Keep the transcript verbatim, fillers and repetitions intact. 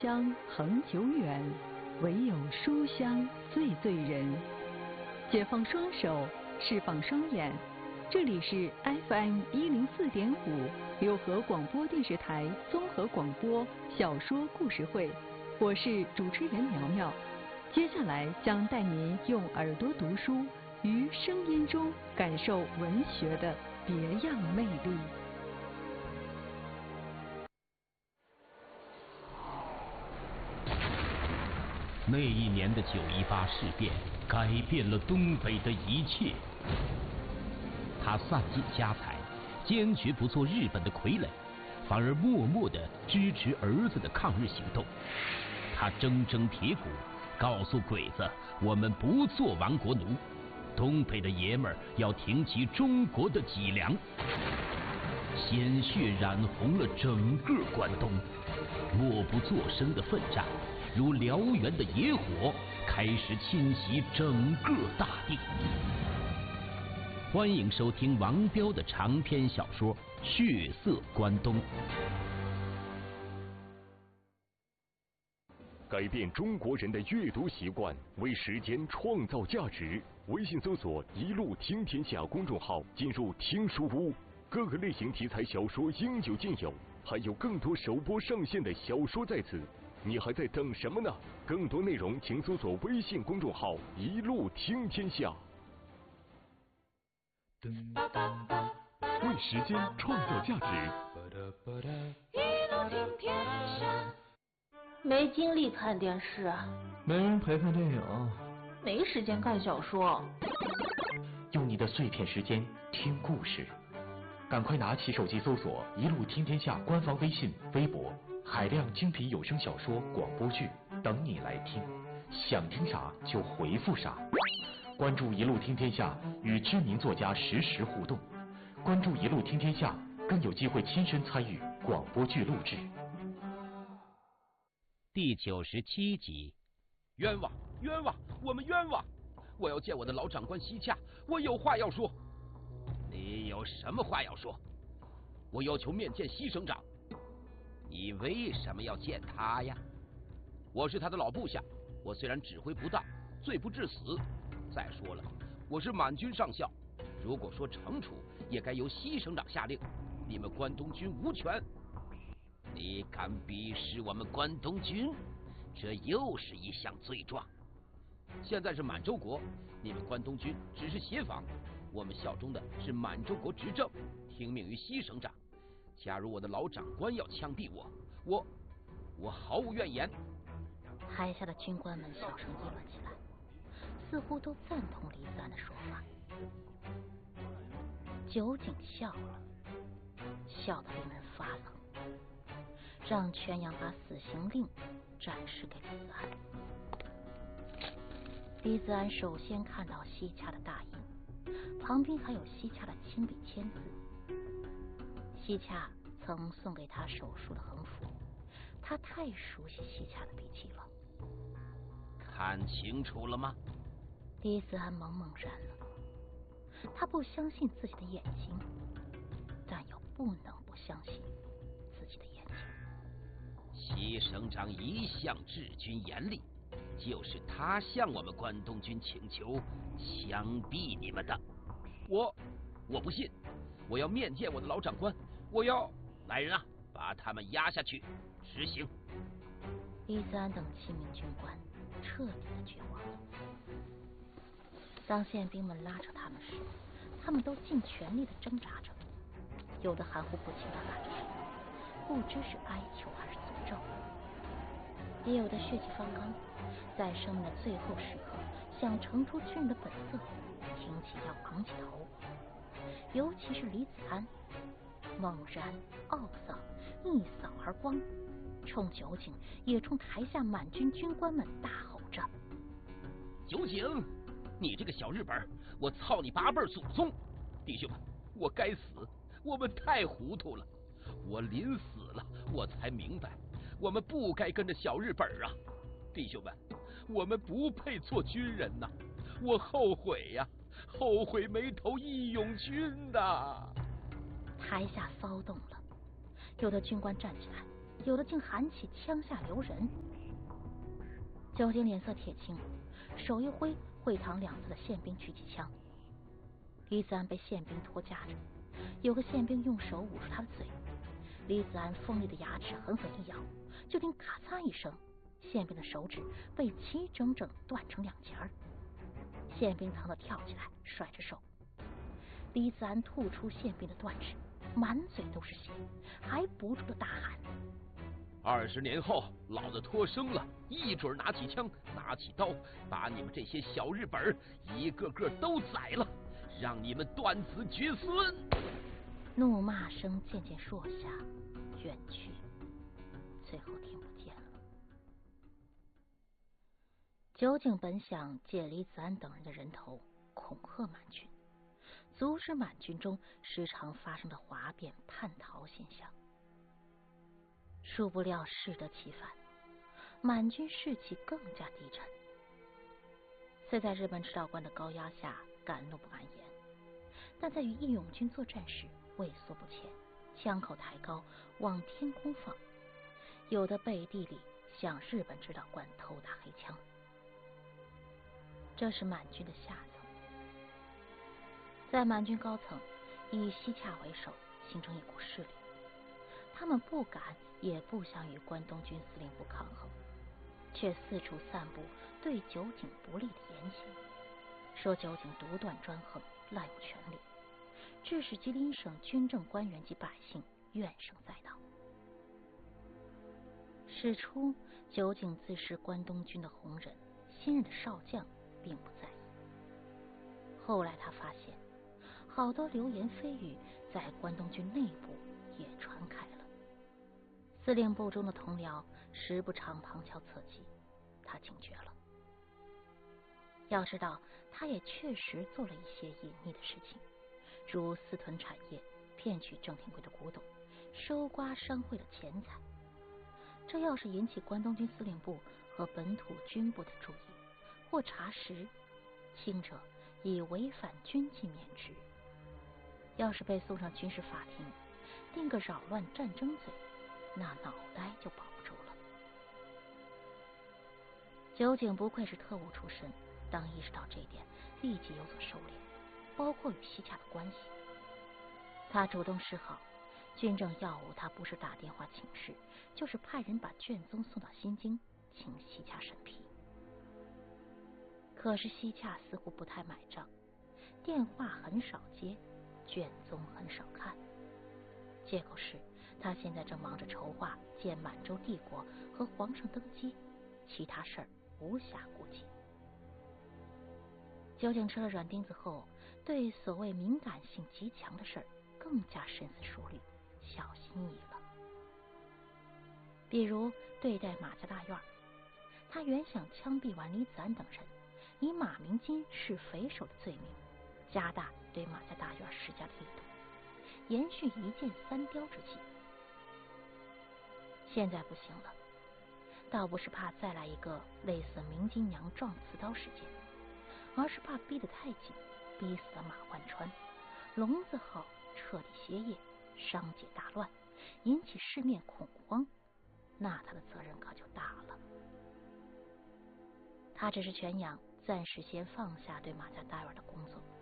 香恒久远，唯有书香最醉人。解放双手，释放双眼，这里是 F M 一零四点五六合广播电视台综合广播小说故事会，我是主持人苗苗。接下来将带您用耳朵读书，于声音中感受文学的别样魅力。 那一年的九一八事变改变了东北的一切。他散尽家财，坚决不做日本的傀儡，反而默默地支持儿子的抗日行动。他铮铮铁骨，告诉鬼子，我们不做亡国奴，东北的爷们儿要挺起中国的脊梁。鲜血染红了整个关东，默不作声的奋战如燎原的野火，开始侵袭整个大地。欢迎收听王彪的长篇小说《血色关东》。 改变中国人的阅读习惯，为时间创造价值。微信搜索“一路听天下”公众号，进入听书屋，各个类型题材小说应有尽有，还有更多首播上线的小说在此。你还在等什么呢？更多内容请搜索微信公众号“一路听天下”。为时间创造价值。 一路听天下。没精力看电视， 没人陪看电影， 没时间看小说。 用你的碎片时间听故事，赶快拿起手机搜索“一路听天下”官方微信、微博。海量精品有声小说、广播剧等你来听，想听啥就回复啥。关注一路听天下，与知名作家实时互动。关注一路听天下，更有机会亲身参与广播剧录制。 第九十七集。 冤枉，冤枉，我们冤枉！我要见我的老长官西洽，我有话要说。 你有什么话要说？ 我要求面见西省长。 你为什么要见他呀？ 我是他的老部下，我虽然指挥不当，罪不至死。再说了，我是满军上校，如果说惩处，也该由西省长下令。你们关东军无权。 你敢鄙视我们关东军？这又是一项罪状。 现在是满洲国，你们关东军只是协防，我们效忠的是满洲国执政，听命于西省长。假如我的老长官要枪毙我，我我毫无怨言。 台下的军官们小声议论起来，似乎都赞同李子安的说法。酒井笑了，笑得令人发冷，让全阳把死刑令展示给李子安。李子安首先看到西洽的大印，旁边还有西洽的亲笔签字。西洽曾送给他手书的横幅，他太熟悉西洽的笔迹了。 看清楚了吗？ 李子安茫茫然了，他不相信自己的眼睛，但又不能不相信自己的眼睛。 西省长一向治军严厉，就是他向我们关东军请求枪毙你们的。 我我不信，我要面见我的老长官，我要来人啊，把他们押下去执行。 李子安等七名军官彻底的绝望了。当宪兵们拉扯他们时，他们都尽全力的挣扎着，有的含糊不清的喊着什么，不知是哀求还是诅咒，也有的血气方刚，在生命的最后时刻想呈出军人的本色，挺起腰，昂起头。尤其是李子安，猛然懊丧一扫而光，冲酒井也冲台下满军军官们大吼着： 酒井，你这个小日本，我操你八辈祖宗！弟兄们，我该死，我们太糊涂了。我临死了，我才明白，我们不该跟着小日本啊！弟兄们，我们不配做军人呐、啊！我后悔呀、啊，后悔没投义勇军呐！ 台下骚动了，有的军官站起来， 有的竟喊起枪下留人。酒井脸色铁青，手一挥，会堂两侧的宪兵举起枪。李子安被宪兵拖架着，有个宪兵用手捂住他的嘴。李子安锋利的牙齿狠狠一咬，就听咔嚓一声，宪兵的手指被齐整整断成两截儿。宪兵疼得跳起来，甩着手。李子安吐出宪兵的断指，满嘴都是血，还不住的大喊： 二十年后，老子脱生了，一准拿起枪，拿起刀，把你们这些小日本一个个都宰了，让你们断子绝孙！ 怒骂声渐渐弱下，远去，最后听不见了。酒井本想借李子安等人的人头恐吓满军，阻止满军中时常发生的哗变叛逃现象。殊不料适得其反，满军士气更加低沉。虽在日本指导官的高压下敢怒不敢言，但在与义勇军作战时畏缩不前，枪口抬高往天空放，有的背地里向日本指导官偷打黑枪。这是满军的下层。在满军高层，以西洽为首，形成一股势力。他们不敢也不想与关东军司令部抗衡，却四处散布对酒井不利的言行，说酒井独断专横，滥用权力，致使吉林省军政官员及百姓怨声载道。始初，酒井自视关东军的红人，新任的少将并不在意。后来他发现，好多流言蜚语在关东军内部也传开了。司令部中的同僚时不常旁敲侧击，他警觉了。要知道，他也确实做了一些隐秘的事情，如私屯产业，骗取郑廷贵的古董，收刮商会的钱财。这要是引起关东军司令部和本土军部的注意或查实，轻者以违反军纪免职，要是被送上军事法庭，定个扰乱战争罪，那脑袋就保不住了。酒井不愧是特务出身，当意识到这一点，立即有所收敛，包括与西洽的关系。他主动示好，军政要务他不是打电话请示，就是派人把卷宗送到新京，请西洽审批。可是西洽似乎不太买账，电话很少接，卷宗很少看。借口是他现在正忙着筹划建满洲帝国和皇上登基，其他事儿无暇顾及。酒井吃了软钉子后，对所谓敏感性极强的事儿更加深思熟虑，小心翼翼了。比如对待马家大院，他原想枪毙完李子安等人，以马鸣金是匪首的罪名，加大对马家大院施加的力度，延续一箭三雕之计。现在不行了，倒不是怕再来一个类似明金娘撞刺刀事件，而是怕逼得太紧，逼死了马贯川，龙字号彻底歇业，商界大乱，引起市面恐慌，那他的责任可就大了。他只是全养，暂时先放下对马家大院的工作，